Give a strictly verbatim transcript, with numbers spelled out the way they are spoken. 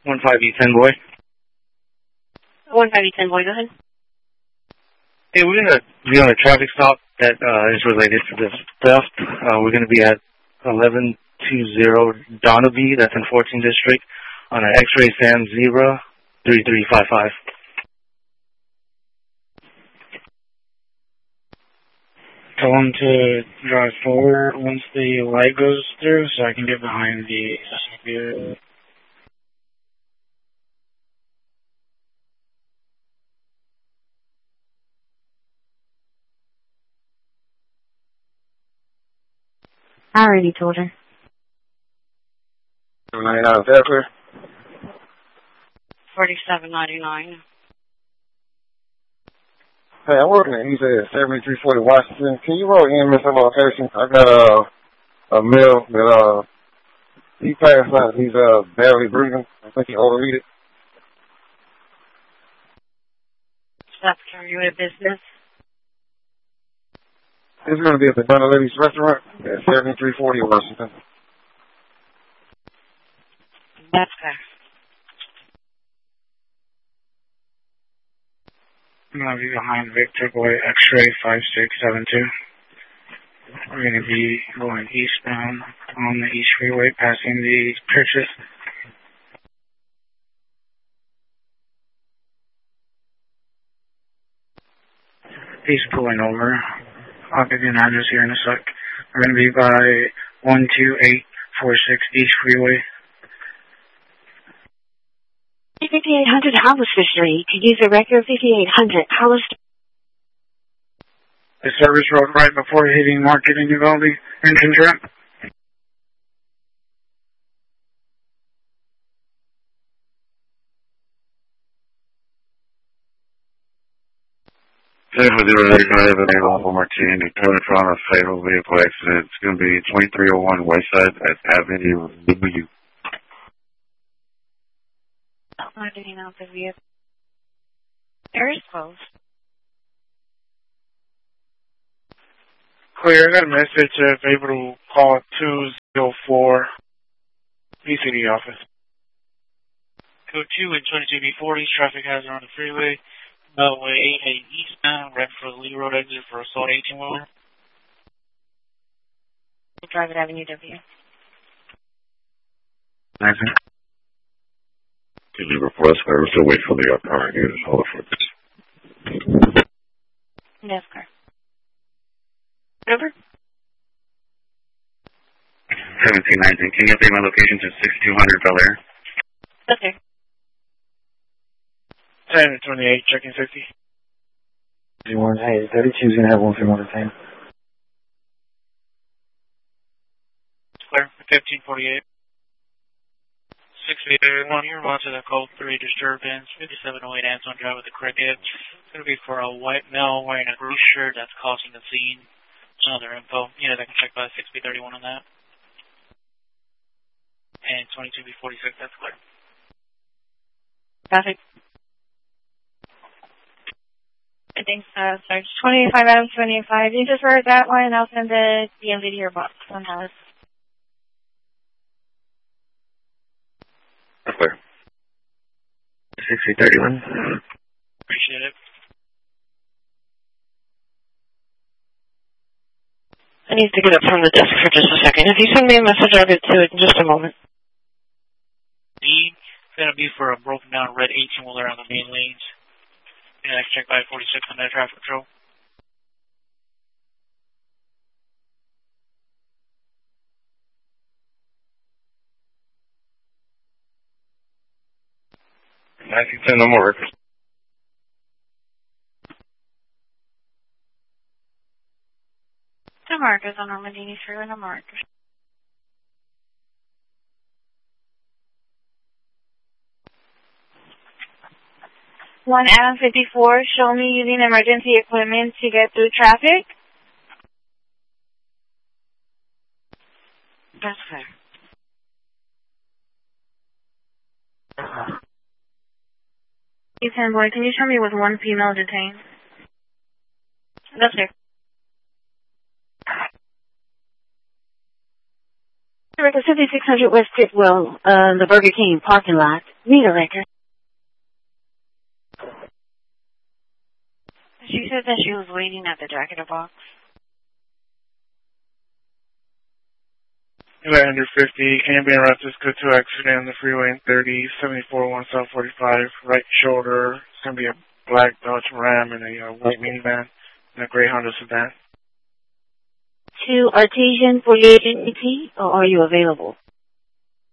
one five E ten boy. one five E ten boy, go ahead. Hey, we're going to be on a traffic stop that uh, is related to this theft. Uh, we're going to be at eleven twenty Donaby, that's in fourteenth District, on an X-ray Sam Zebra three three five five. Tell them to drive forward once the light goes through so I can get behind the vehicle. I already told her. ninety-nine, is that clear? forty-seven ninety-nine. Hey, I'm working at East at seventy-three forty Washington. Can you roll in this location? I got uh, a male that uh, he passed out. He's uh, barely breathing. I think he overheated. Stop carrying a business. It's going to be at the Donna Lady's restaurant at seventy-three forty Washington. That's fair. I'm going to be behind Victor Boy X-ray five six seven two. We're going to be going eastbound on the East Freeway, passing the churches. He's pulling over. I'll give you an address here in a sec. We're going to be by one two eight four six East Freeway. fifty-eight hundred Hollister Street. To use a record fifty-eight hundred Hollister. The service road right before hitting Market and Uvalde entrance ramp. Vehicle zero eight five at Alpha Martini, coming from a fatal vehicle accident. It's going to be twenty-three oh one Westside at Avenue W. I'm getting out the vehicle. There is closed. Clear, I got a message if able to call two oh four V C D office. Code two and twenty-two B forty, traffic hazard on the freeway. Beltway eight eight eastbound, right for the Lee Road exit for assault eighteen wheeler. Drive at Avenue W. Thank you. Can you request service or wait for the car and use hold for this? Yes, car. Over. seventeen nineteen, can you update my location to sixty-two hundred Bel Air? Okay. ten twenty-eight, checking safety. One, hey, thirty-two is going to have one for one to ten. Clear, fifteen forty-eight. six eight one here, on to the code three disturbance, fifty-seven oh eight Anton Drive with the Cricket. It's going to be for a white male wearing a blue shirt that's causing the scene. Another info. Yeah, they can check by six B thirty-one on that. And twenty-two B forty-six, that's clear. Traffic. I think so. Sorry, twenty-five out of twenty-five. You just wrote that one, I'll send the D M V to your box on house. Clear. six B thirty-one. Appreciate it. I need to get up from the desk for just a second. If you send me a message, I'll get to it in just a moment. D is going to be for a broken down red eighteen wheeler on the main lanes. And I check by forty-six on that traffic control. ninety ten, no more. The markers on Armadini through and the markers. One Adam fifty-four, show me using emergency equipment to get through traffic. That's fair. Ethan boy, can you show me with one female detained? That's fair. Record fifty-six hundred West Pitwell, uh, the Burger King parking lot. Read a record. She said that she was waiting at the Jack in the Box. eleven fifty, ambient arrest good to accident on the freeway in thirty, seventy-four one South forty-five, right shoulder. It's going to be a black Dodge Ram and a uh, white minivan and a gray Honda sedan. To Artesian forty-eight eighty, or are you available?